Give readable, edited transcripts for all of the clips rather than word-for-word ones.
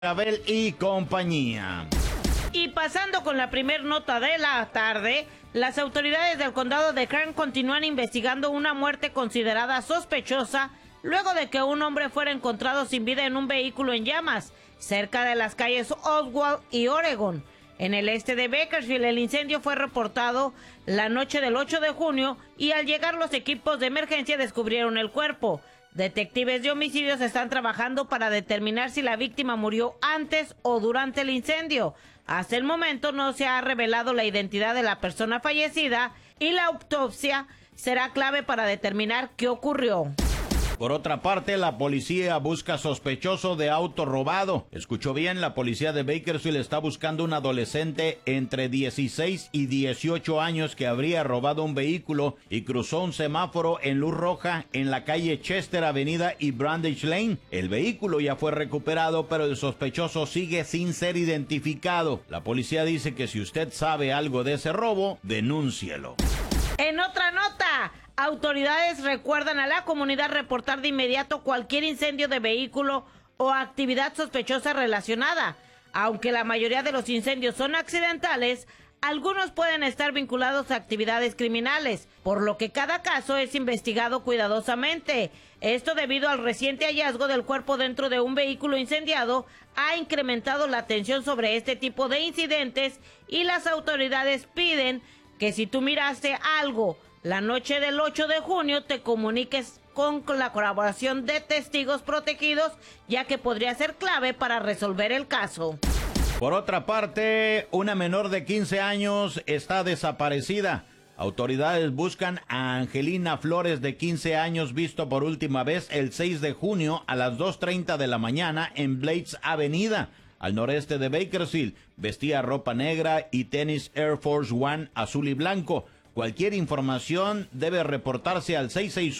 Abel y compañía. Y pasando con la primer nota de la tarde, las autoridades del condado de Kern continúan investigando una muerte considerada sospechosa luego de que un hombre fuera encontrado sin vida en un vehículo en llamas cerca de las calles Oswald y Oregon. En el este de Bakersfield, el incendio fue reportado la noche del 8 de junio y al llegar los equipos de emergencia descubrieron el cuerpo. Detectives de homicidios están trabajando para determinar si la víctima murió antes o durante el incendio. Hasta el momento no se ha revelado la identidad de la persona fallecida y la autopsia será clave para determinar qué ocurrió. Por otra parte, la policía busca sospechoso de auto robado. Escuchó bien, la policía de Bakersfield está buscando un adolescente entre 16 y 18 años que habría robado un vehículo y cruzó un semáforo en luz roja en la calle Chester Avenida y Brandage Lane. El vehículo ya fue recuperado, pero el sospechoso sigue sin ser identificado. La policía dice que si usted sabe algo de ese robo, denúncielo. En otra nota, autoridades recuerdan a la comunidad reportar de inmediato cualquier incendio de vehículo o actividad sospechosa relacionada. Aunque la mayoría de los incendios son accidentales, algunos pueden estar vinculados a actividades criminales, por lo que cada caso es investigado cuidadosamente. Esto debido al reciente hallazgo del cuerpo dentro de un vehículo incendiado ha incrementado la atención sobre este tipo de incidentes y las autoridades piden que si tú miraste algo la noche del 8 de junio te comuniques con la colaboración de testigos protegidos, ya que podría ser clave para resolver el caso. Por otra parte, una menor de 15 años está desaparecida. Autoridades buscan a Angelina Flores, de 15 años, visto por última vez el 6 de junio a las 2:30 de la mañana en Blades Avenida, al noreste de Bakersfield. Vestía ropa negra y tenis Air Force One azul y blanco. Cualquier información debe reportarse al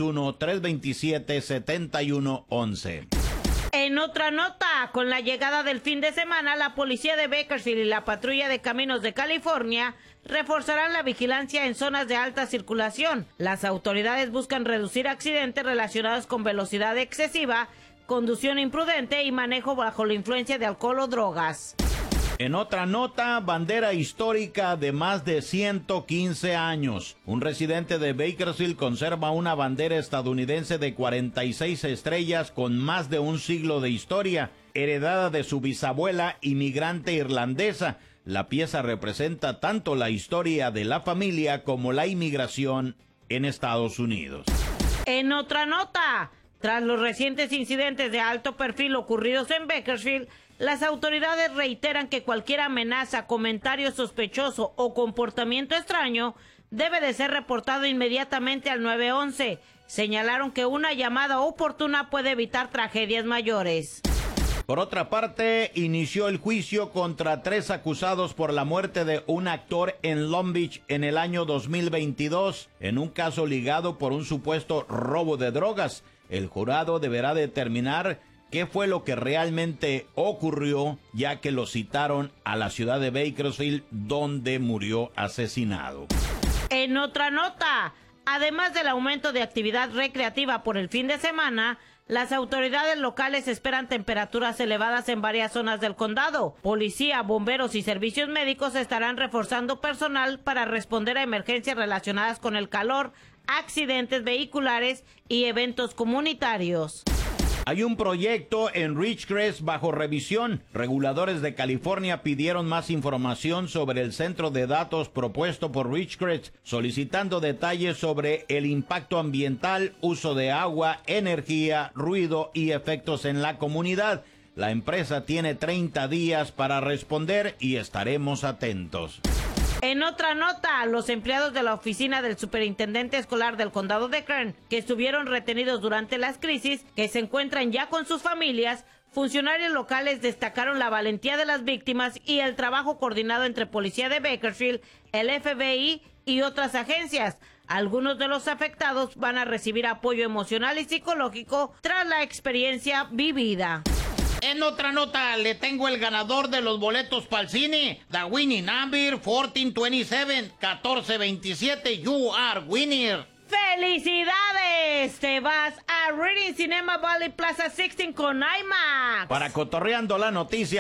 661-327-7111. En otra nota, con la llegada del fin de semana, la policía de Bakersfield y la patrulla de caminos de California reforzarán la vigilancia en zonas de alta circulación. Las autoridades buscan reducir accidentes relacionados con velocidad excesiva, conducción imprudente y manejo bajo la influencia de alcohol o drogas. En otra nota, bandera histórica de más de 115 años. Un residente de Bakersfield conserva una bandera estadounidense de 46 estrellas con más de un siglo de historia, heredada de su bisabuela inmigrante irlandesa. La pieza representa tanto la historia de la familia como la inmigración en Estados Unidos. En otra nota, tras los recientes incidentes de alto perfil ocurridos en Bakersfield, las autoridades reiteran que cualquier amenaza, comentario sospechoso o comportamiento extraño debe de ser reportado inmediatamente al 911. Señalaron que una llamada oportuna puede evitar tragedias mayores. Por otra parte, inició el juicio contra 3 acusados por la muerte de un actor en Long Beach en el año 2022, en un caso ligado por un supuesto robo de drogas. El jurado deberá determinar qué fue lo que realmente ocurrió, ya que lo citaron a la ciudad de Bakersfield, donde murió asesinado. En otra nota, además del aumento de actividad recreativa por el fin de semana, las autoridades locales esperan temperaturas elevadas en varias zonas del condado. Policía, bomberos y servicios médicos estarán reforzando personal para responder a emergencias relacionadas con el calor, accidentes vehiculares y eventos comunitarios. Hay un proyecto en Ridgecrest bajo revisión. Reguladores de California pidieron más información sobre el centro de datos propuesto por Ridgecrest, solicitando detalles sobre el impacto ambiental, uso de agua, energía, ruido y efectos en la comunidad. La empresa tiene 30 días para responder y estaremos atentos. En otra nota, los empleados de la oficina del superintendente escolar del condado de Kern, que estuvieron retenidos durante las crisis, que se encuentran ya con sus familias, funcionarios locales destacaron la valentía de las víctimas y el trabajo coordinado entre policía de Bakersfield, el FBI y otras agencias. Algunos de los afectados van a recibir apoyo emocional y psicológico tras la experiencia vivida. En otra nota, le tengo el ganador de los boletos para el cine. The winning number 1427, 1427. You are winner. ¡Felicidades! Te vas a Reading Cinema Valley Plaza 16 con IMAX. Para Cotorreando la Noticia.